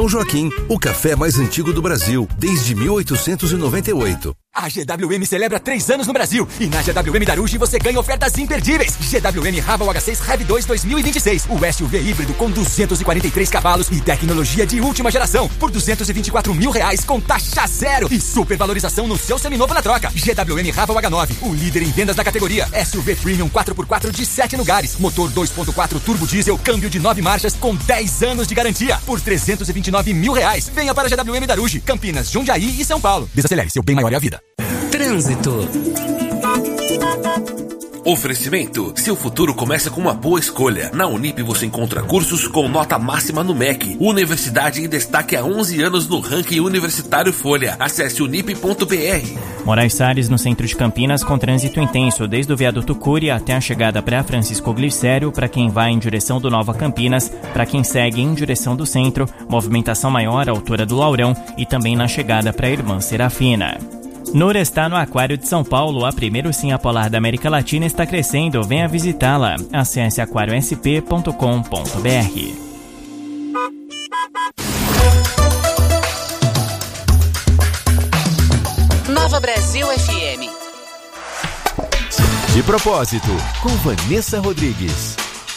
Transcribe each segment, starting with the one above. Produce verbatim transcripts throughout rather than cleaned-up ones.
São Joaquim, o café mais antigo do Brasil, desde mil oitocentos e noventa e oito. A G W M celebra três anos no Brasil e na G W M Daruge você ganha ofertas imperdíveis. G W M Raval H seis Rev dois dois mil e vinte e seis, o S U V híbrido com duzentos e quarenta e três cavalos e tecnologia de última geração por duzentos e vinte e quatro mil reais com taxa zero e supervalorização no seu seminovo na troca. G W M Raval H nove, o líder em vendas da categoria. S U V Premium quatro por quatro de sete lugares, motor dois ponto quatro turbo diesel, câmbio de nove marchas com dez anos de garantia por trezentos e vinte e nove mil reais. Venha para a G W M Daruge, Campinas, Jundiaí e São Paulo. Desacelere, seu bem maior é a vida. Trânsito. Oferecimento. Seu futuro começa com uma boa escolha. Na Unip você encontra cursos com nota máxima no M E C. Universidade em destaque há onze anos no ranking universitário Folha. Acesse unip ponto b r. Moraes Salles, no centro de Campinas, com trânsito intenso, desde o viaduto Cury até a chegada para Francisco Glicério, para quem vai em direção do Nova Campinas, para quem segue em direção do centro, movimentação maior à altura do Laurão e também na chegada para a Irmã Serafina. Nura está no Aquário de São Paulo, a primeira ursinha polar da América Latina está crescendo, venha visitá-la. Acesse aquário s p ponto com ponto b r. Nova Brasil F M. De propósito, com Vanessa Rodrigues.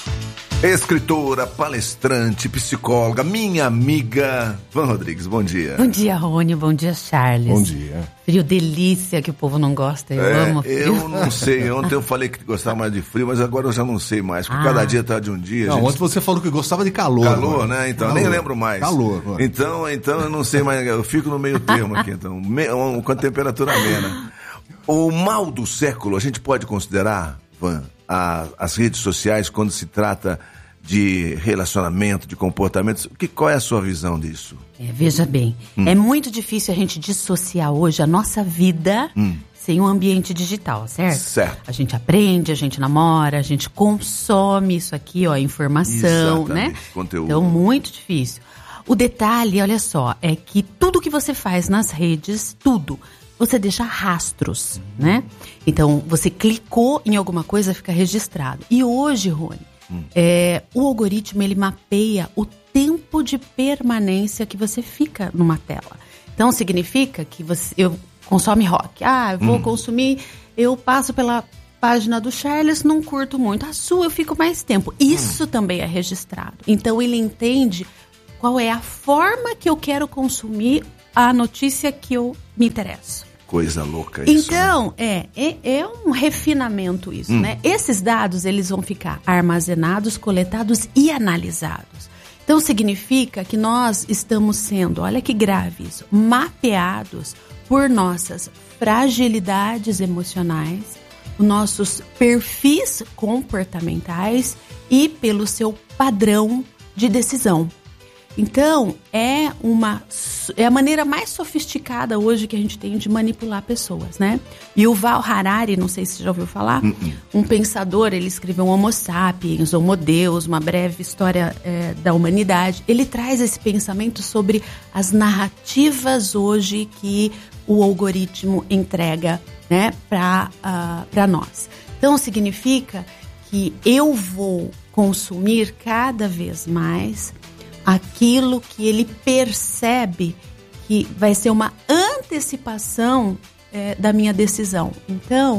Escritora, palestrante, psicóloga, minha amiga Van Rodrigues, bom dia. Bom dia, Rony, bom dia, Charles. Bom dia. Frio delícia, que o povo não gosta, eu é, amo frio. Eu não sei, ontem eu falei que gostava mais de frio, mas agora eu já não sei mais, porque ah. cada dia tá de um dia. Não, gente... ontem você falou que gostava de calor. Calor, mano. né? Então, calor. nem lembro mais. Calor. Mano. Então, então eu não sei mais, eu fico no meio termo aqui, então, me... com a temperatura amena. O mal do século, a gente pode considerar, Van, a, as redes sociais quando se trata de relacionamento, de comportamentos. Que, qual é a sua visão disso? É, veja bem, hum. é muito difícil a gente dissociar hoje a nossa vida hum. sem um ambiente digital, certo? Certo. A gente aprende, a gente namora, a gente consome isso aqui, ó, informação, exatamente, né? Conteúdo. Então, muito difícil. O detalhe, olha só, é que tudo que você faz nas redes, tudo, você deixa rastros, uhum. né? Então, você clicou em alguma coisa, fica registrado. E hoje, Rony, Hum. É, o algoritmo ele mapeia o tempo de permanência que você fica numa tela. Então significa que você eu consome rock. Ah, eu vou hum. consumir, eu passo pela página do Charles, não curto muito. A sua eu fico mais tempo. Isso hum. também é registrado. Então ele entende qual é a forma que eu quero consumir a notícia que eu me interesso. Coisa louca isso. Então, né? é, é, é um refinamento isso, hum. né? Esses dados, eles vão ficar armazenados, coletados e analisados. Então, significa que nós estamos sendo, olha que grave isso, mapeados por nossas fragilidades emocionais, os nossos perfis comportamentais e pelo seu padrão de decisão. Então, é, uma, é a maneira mais sofisticada hoje que a gente tem de manipular pessoas, né? E o Yuval Harari, não sei se você já ouviu falar, uh-uh. um pensador, ele escreveu Homo Sapiens, Homo Deus, uma breve história é, da humanidade. Ele traz esse pensamento sobre as narrativas hoje que o algoritmo entrega, né, para uh, para nós. Então, significa que eu vou consumir cada vez mais aquilo que ele percebe que vai ser uma antecipação é, da minha decisão. Então,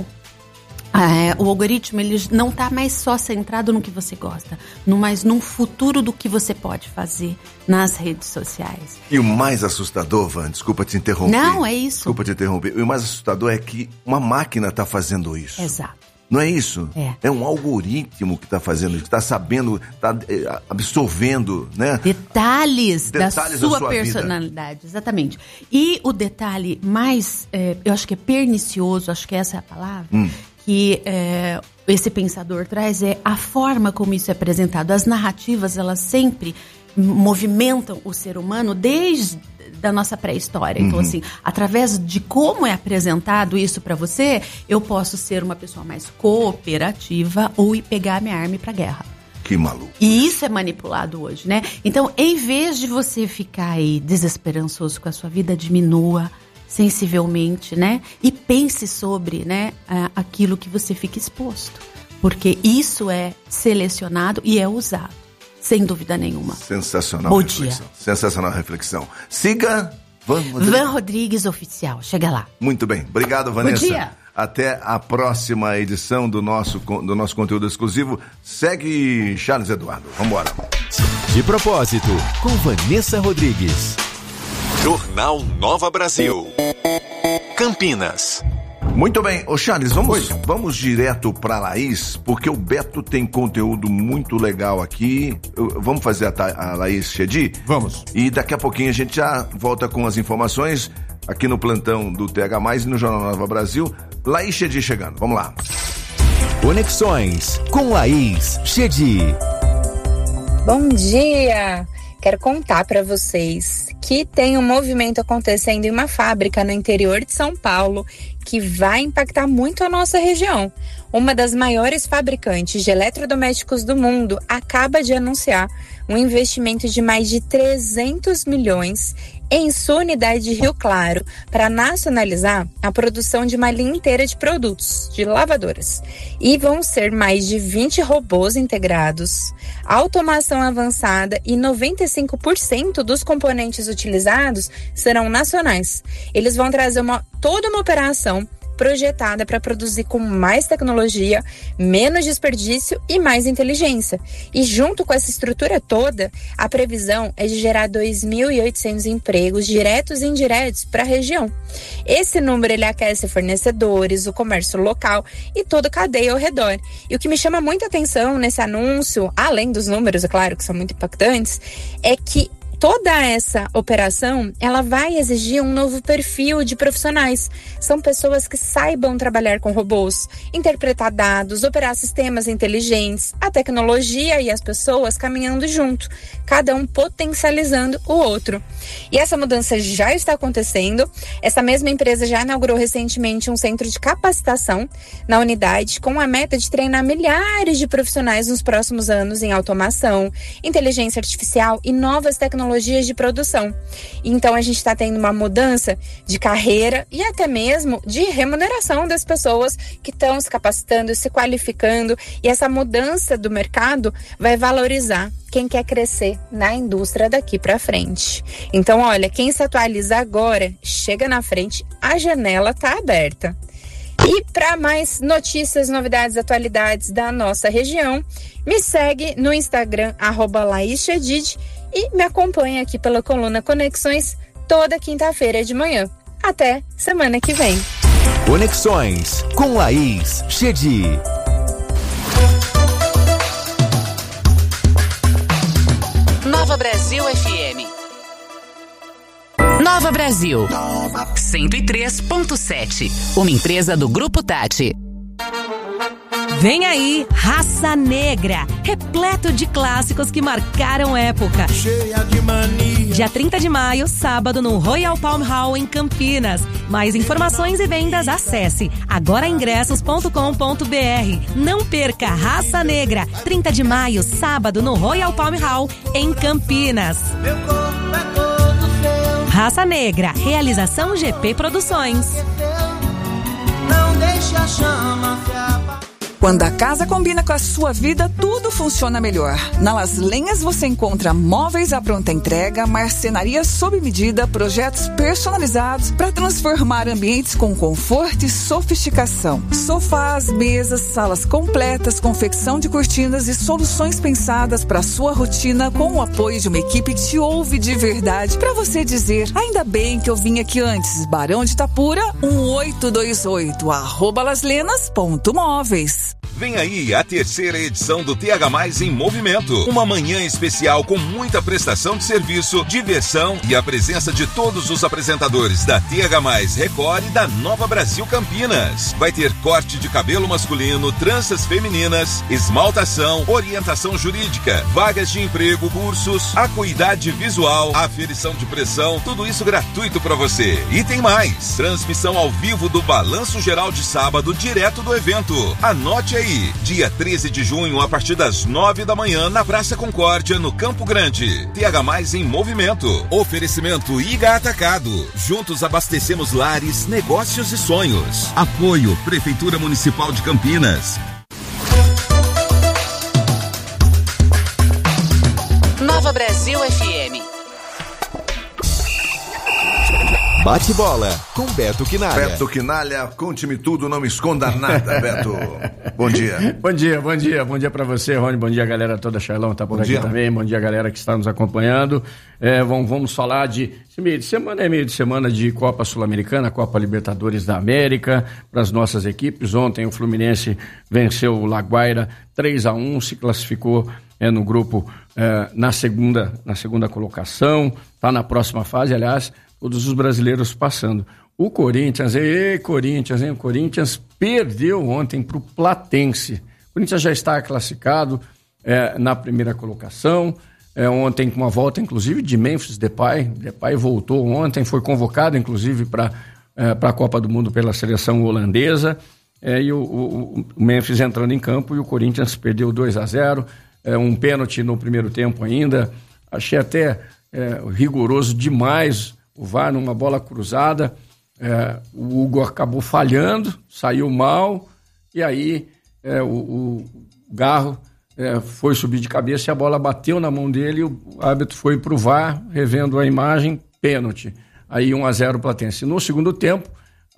é, o algoritmo ele não está mais só centrado no que você gosta, no, mas num futuro do que você pode fazer nas redes sociais. E o mais assustador, Van, desculpa te interromper. Não, é isso. Desculpa te interromper. O mais assustador é que uma máquina está fazendo isso. Exato. Não é isso? É. É um algoritmo que está fazendo isso, que está sabendo, está absorvendo, né? Detalhes, Detalhes da sua, da sua personalidade, vida. Exatamente. E o detalhe mais, é, eu acho que é pernicioso, acho que essa é a palavra, hum. que é, esse pensador traz é a forma como isso é apresentado. As narrativas, elas sempre movimentam o ser humano desde da nossa pré-história. Então, uhum. assim, através de como é apresentado isso para você, eu posso ser uma pessoa mais cooperativa ou ir pegar minha arma e ir pra guerra. Que maluco. E isso é manipulado hoje, né? Então, em vez de você ficar aí desesperançoso com a sua vida, diminua sensivelmente, né? E pense sobre, né, aquilo que você fica exposto. Porque isso é selecionado e é usado. sem dúvida nenhuma. Sensacional Bom reflexão. dia. Sensacional reflexão. Siga Van Rodrigues. Van Rodrigues Oficial. Chega lá. Muito bem. Obrigado, Vanessa. Bom dia. Até a próxima edição do nosso, do nosso conteúdo exclusivo. Segue Charles Eduardo. Vamos embora. De propósito, com Vanessa Rodrigues. Jornal Nova Brasil. Campinas. Muito bem, ô Charles, vamos, vamos direto para Laís, porque o Beto tem conteúdo muito legal aqui. Eu, vamos fazer a, a Laís Chedi? Vamos. E daqui a pouquinho a gente já volta com as informações aqui no plantão do T H mais, e no Jornal Nova Brasil. Laís Chedi chegando, vamos lá. Conexões com Laís Chedi. Bom dia! Quero contar para vocês que tem um movimento acontecendo em uma fábrica no interior de São Paulo que vai impactar muito a nossa região. Uma das maiores fabricantes de eletrodomésticos do mundo acaba de anunciar um investimento de mais de trezentos milhões em sua unidade de Rio Claro para nacionalizar a produção de uma linha inteira de produtos, de lavadoras. E vão ser mais de vinte robôs integrados, automação avançada e noventa e cinco por cento dos componentes utilizados serão nacionais. Eles vão trazer uma, toda uma operação projetada para produzir com mais tecnologia, menos desperdício e mais inteligência. E junto com essa estrutura toda, a previsão é de gerar dois mil e oitocentos empregos diretos e indiretos para a região. Esse número ele aquece fornecedores, o comércio local e toda a cadeia ao redor. E o que me chama muita atenção nesse anúncio, além dos números, é claro, que são muito impactantes, é que toda essa operação, ela vai exigir um novo perfil de profissionais. São pessoas que saibam trabalhar com robôs, interpretar dados, operar sistemas inteligentes, a tecnologia e as pessoas caminhando junto, cada um potencializando o outro. E essa mudança já está acontecendo. Essa mesma empresa já inaugurou recentemente um centro de capacitação na unidade com a meta de treinar milhares de profissionais nos próximos anos em automação, inteligência artificial e novas tecnologias tecnologias de produção. Então a gente está tendo uma mudança de carreira e até mesmo de remuneração das pessoas que estão se capacitando, se qualificando, e essa mudança do mercado vai valorizar quem quer crescer na indústria daqui para frente. Então, olha, quem se atualiza agora, chega na frente, a janela está aberta. E para mais notícias, novidades, atualidades da nossa região, me segue no Instagram, arroba Laís Chedid, e me acompanha aqui pela coluna Conexões toda quinta-feira de manhã. Até semana que vem. Conexões com Laís Chedi. Nova Brasil F M. Nova Brasil. cento e três ponto sete. Uma empresa do Grupo Tati. Vem aí, Raça Negra, repleto de clássicos que marcaram época. Cheia de mania. Dia trinta de maio, sábado, no Royal Palm Hall, em Campinas. Mais informações e vendas, acesse agora ingressos ponto com ponto b r. Não perca Raça Negra, trinta de maio, sábado, no Royal Palm Hall, em Campinas. Meu corpo é todo seu. Raça Negra, realização G P Produções. Não deixe a chama se apagar. Quando a casa combina com a sua vida, tudo funciona melhor. Na Las Lenhas você encontra móveis à pronta entrega, marcenaria sob medida, projetos personalizados para transformar ambientes com conforto e sofisticação. Sofás, mesas, salas completas, confecção de cortinas e soluções pensadas para sua rotina com o apoio de uma equipe que te ouve de verdade para você dizer, ainda bem que eu vim aqui antes. Barão de Itapura, um oito dois oito, arroba laslenas ponto móveis. Vem aí a terceira edição do T H mais em Movimento. Uma manhã especial com muita prestação de serviço, diversão e a presença de todos os apresentadores da T H mais Record e da Nova Brasil Campinas. Vai ter corte de cabelo masculino, tranças femininas, esmaltação, orientação jurídica, vagas de emprego, cursos, acuidade visual, aferição de pressão, tudo isso gratuito para você. E tem mais, transmissão ao vivo do Balanço Geral de sábado, direto do evento. Anote aí. Dia treze de junho, a partir das nove da manhã, na Praça Concórdia, no Campo Grande. T H mais em Movimento. Oferecimento I G A Atacado. Juntos abastecemos lares, negócios e sonhos. Apoio Prefeitura Municipal de Campinas. Bate-bola com Beto Quinalha. Beto Quinalha, conte-me tudo, não me esconda nada, Beto. Bom dia. Bom dia, bom dia, bom dia pra você, Rony, bom dia galera toda, Charlão tá por bom aqui dia. Também, bom dia galera que está nos acompanhando. É, vamos, vamos falar de, meio de semana, é meio de semana de Copa Sul-Americana, Copa Libertadores da América, para as nossas equipes. Ontem o Fluminense venceu o La Guaira três a um, se classificou é, no grupo é, na, segunda, na segunda colocação, tá na próxima fase, aliás, todos os brasileiros passando. O Corinthians, e Corinthians, hein? O Corinthians perdeu ontem para o Platense. O Corinthians já está classificado é, na primeira colocação. É, ontem com uma volta, inclusive, de Memphis Depay. Depay voltou ontem, foi convocado, inclusive, para é, a Copa do Mundo pela seleção holandesa. É, e o, o, o Memphis entrando em campo e o Corinthians perdeu dois a zero. É, um pênalti no primeiro tempo ainda. Achei até é, rigoroso demais o V A R numa bola cruzada. É, o Hugo acabou falhando, saiu mal, e aí é, o, o Garro é, foi subir de cabeça e a bola bateu na mão dele, o árbitro foi pro V A R, revendo a imagem, pênalti. Aí um a zero Platense. No segundo tempo,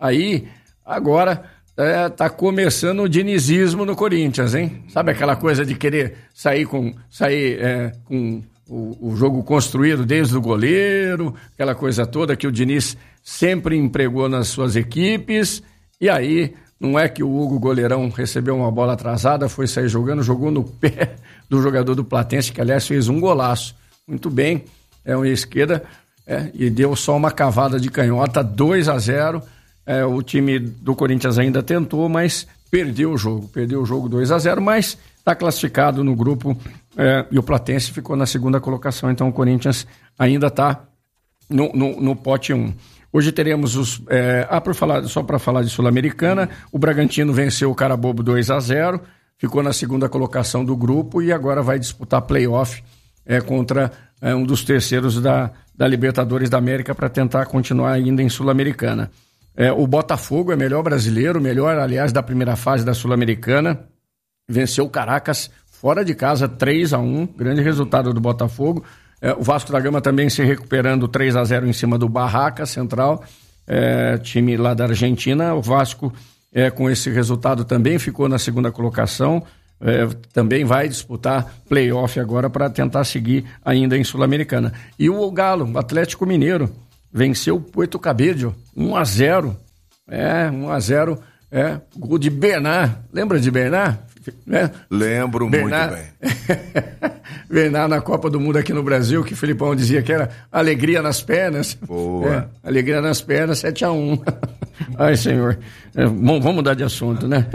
aí agora é, tá começando o dinizismo no Corinthians, hein? Sabe aquela coisa de querer sair com, sair, é, com o, o jogo construído desde o goleiro, aquela coisa toda que o Diniz sempre empregou nas suas equipes, e aí não é que o Hugo goleirão recebeu uma bola atrasada, foi sair jogando, jogou no pé do jogador do Platense, que aliás fez um golaço, muito bem, é uma esquerda, é, e deu só uma cavada de canhota, dois a zero, é, o time do Corinthians ainda tentou, mas perdeu o jogo, perdeu o jogo dois a zero, mas está classificado no grupo, é, e o Platense ficou na segunda colocação, então o Corinthians ainda está no, no, no pote um. Hoje teremos os... É, ah, por falar, só para falar de Sul-Americana, o Bragantino venceu o Carabobo dois a zero, ficou na segunda colocação do grupo e agora vai disputar play-off é, contra é, um dos terceiros da, da Libertadores da América para tentar continuar ainda em Sul-Americana. É, o Botafogo é melhor brasileiro, melhor, aliás, da primeira fase da Sul-Americana, venceu o Caracas fora de casa três a um, grande resultado do Botafogo. É, o Vasco da Gama também se recuperando três a zero em cima do Barraca Central, é, time lá da Argentina. O Vasco, é, com esse resultado, também ficou na segunda colocação, é, também vai disputar play-off agora para tentar seguir ainda em Sul-Americana. E o Galo, o Atlético Mineiro, venceu o Puerto Cabello um a zero, é, um a zero, é, gol de Bernard, lembra de Bernard? É. Lembro Bernard, muito bem. Bernard na Copa do Mundo aqui no Brasil, que o Filipão dizia que era alegria nas pernas. Boa. É, alegria nas pernas, sete a um. Ai, senhor. É, bom, vamos mudar de assunto, né?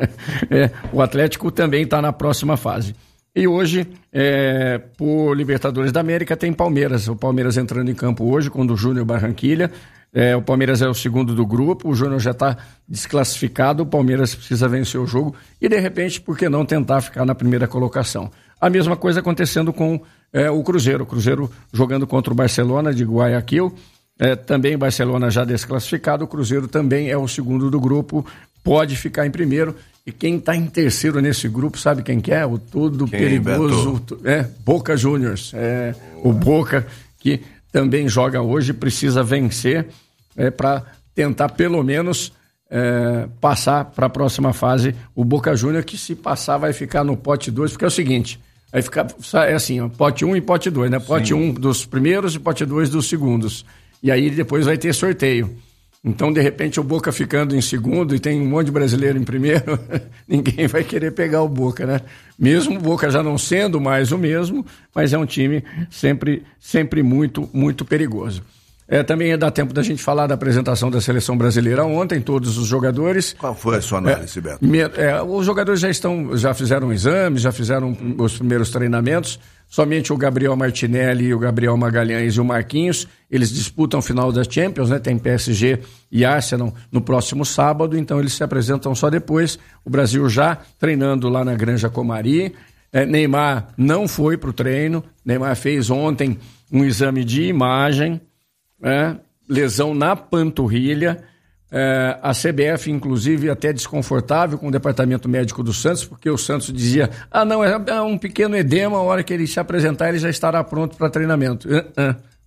É, o Atlético também está na próxima fase. E hoje, é, por Libertadores da América, tem Palmeiras. O Palmeiras entrando em campo hoje com o Júnior Barranquilla. É, o Palmeiras é o segundo do grupo, o Júnior já está desclassificado, o Palmeiras precisa vencer o jogo e, de repente, por que não tentar ficar na primeira colocação? A mesma coisa acontecendo com é, o Cruzeiro. O Cruzeiro jogando contra o Barcelona de Guayaquil, é, também Barcelona já desclassificado, o Cruzeiro também é o segundo do grupo, pode ficar em primeiro. E quem está em terceiro nesse grupo, sabe quem que é? O todo quem, perigoso é, Boca Juniors. É, o Boca que também joga hoje, precisa vencer é, para tentar pelo menos é, passar para a próxima fase. O Boca Juniors, que se passar vai ficar no pote dois, porque é o seguinte, vai ficar, é assim, ó, pote um e pote dois, né? Pote um dos primeiros e pote dois dos segundos. E aí depois vai ter sorteio. Então, de repente, o Boca ficando em segundo e tem um monte de brasileiro em primeiro, ninguém vai querer pegar o Boca, né? Mesmo o Boca já não sendo mais o mesmo, mas é um time sempre, sempre muito, muito perigoso. É, também dá tempo da gente falar da apresentação da seleção brasileira ontem, todos os jogadores. Qual foi a sua análise, é, Beto? Me, é, os jogadores já estão, já fizeram exames, já fizeram os primeiros treinamentos. Somente o Gabriel Martinelli, o Gabriel Magalhães e o Marquinhos, eles disputam o final da Champions, né? Tem P S G e Arsenal no próximo sábado, então eles se apresentam só depois. O Brasil já treinando lá na Granja Comari. É, Neymar não foi para o treino. Neymar fez ontem um exame de imagem, é, lesão na panturrilha. É, a C B F, inclusive, até desconfortável com o departamento médico do Santos, porque o Santos dizia, ah não, é um pequeno edema, a hora que ele se apresentar ele já estará pronto para treinamento. Uh, uh,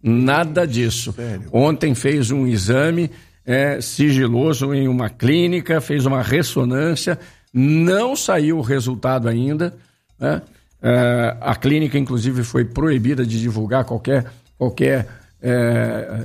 Nada disso. Sério? Ontem fez um exame é, sigiloso em uma clínica, fez uma ressonância, não saiu o resultado ainda, né? É, a clínica, inclusive, foi proibida de divulgar qualquer, qualquer, é,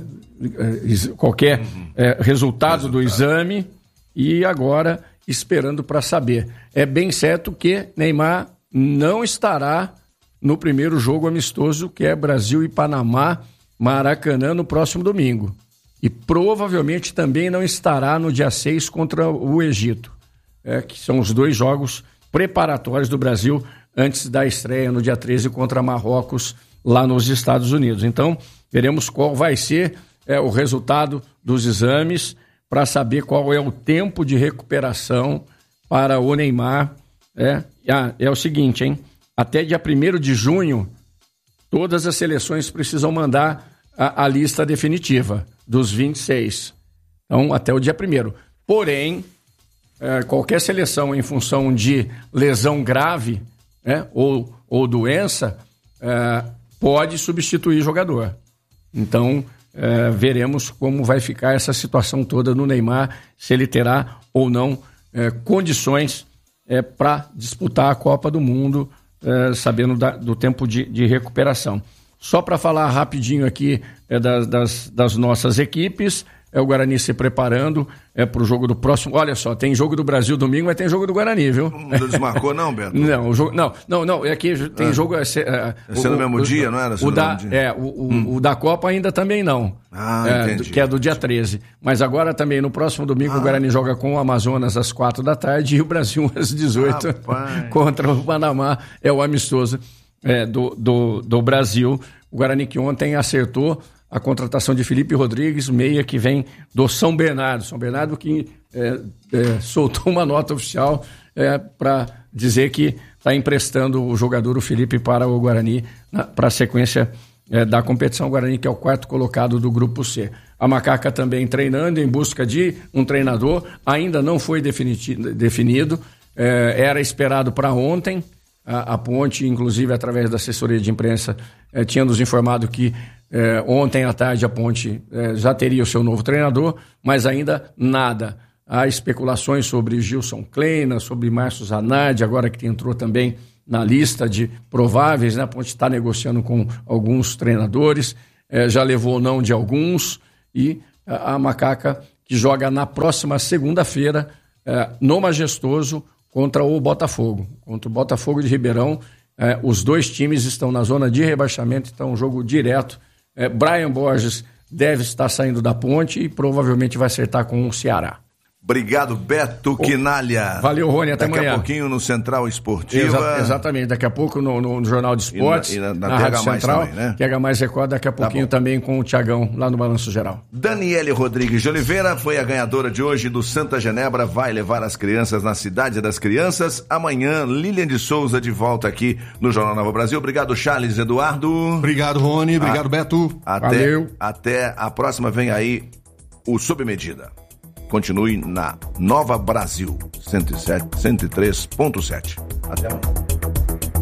é, qualquer é, resultado do exame, e agora esperando para saber. É bem certo que Neymar não estará no primeiro jogo amistoso, que é Brasil e Panamá, Maracanã, no próximo domingo. E provavelmente também não estará no dia seis contra o Egito, é, que são os dois jogos preparatórios do Brasil antes da estreia no dia treze contra Marrocos, lá nos Estados Unidos. Então, veremos qual vai ser é, o resultado dos exames para saber qual é o tempo de recuperação para o Neymar. É, ah, é o seguinte, hein? Até dia primeiro de junho, todas as seleções precisam mandar a, a lista definitiva dos vinte e seis. Então, até o dia primeiro. Porém, é, qualquer seleção em função de lesão grave, é, ou, ou doença, é, pode substituir jogador. Então, é, veremos como vai ficar essa situação toda no Neymar, se ele terá ou não é, condições é, para disputar a Copa do Mundo, é, sabendo da, do tempo de, de recuperação. Só para falar rapidinho aqui é, das, das, das nossas equipes, é o Guarani se preparando é, para o jogo do próximo. Olha só, tem jogo do Brasil domingo, mas tem jogo do Guarani, viu? Não desmarcou não, Beto? Não, o jogo, não, não, não, é que tem ah. jogo... É, é, o, no mesmo o, dia, não era? O da, dia? É, o, o, hum. o da Copa ainda também não. Ah, é, entendi. Que é do dia treze. Mas agora também, no próximo domingo, ah. o Guarani joga com o Amazonas às quatro da tarde e o Brasil às dezoito contra o Panamá. É o amistoso é, do, do, do Brasil. O Guarani que ontem acertou a contratação de Felipe Rodrigues, meia que vem do São Bernardo. São Bernardo que é, é, soltou uma nota oficial é, para dizer que está emprestando o jogador, o Felipe, para o Guarani, para a sequência é, da competição. O Guarani que é o quarto colocado do Grupo C. A Macaca também treinando em busca de um treinador, ainda não foi definido, é, era esperado para ontem. A, a Ponte, inclusive, através da assessoria de imprensa, é, tinha nos informado que É, ontem à tarde a Ponte é, já teria o seu novo treinador, mas ainda nada. Há especulações sobre Gilson Kleina, sobre Márcio Zanardi, agora que entrou também na lista de prováveis, né? A Ponte está negociando com alguns treinadores, é, já levou o não de alguns, e a, a Macaca que joga na próxima segunda-feira é, no Majestoso contra o Botafogo, contra o Botafogo de Ribeirão. É, os dois times estão na zona de rebaixamento, então um jogo direto. É, Brian Borges deve estar saindo da Ponte e provavelmente vai acertar com o Ceará. Obrigado, Beto Quinalha. Valeu, Rony, até Daqui amanhã. Daqui a pouquinho no Central Esportiva. Exa- exatamente, daqui a pouco no, no, no Jornal de Esportes, e na, e na, na, na Rádio Central, também, né? Q H Mais Record, daqui a pouquinho tá também com o Tiagão, lá no Balanço Geral. Daniele Rodrigues de Oliveira foi a ganhadora de hoje do Santa Genebra, vai levar as crianças na Cidade das Crianças. Amanhã, Lilian de Souza de volta aqui no Jornal Nova Brasil. Obrigado, Charles Eduardo. Obrigado, Rony. Obrigado, a, Beto. Até, Valeu. Até a próxima, vem aí o Sob Medida. Continue na Nova Brasil, cento e sete, cento e três ponto sete. Até amanhã.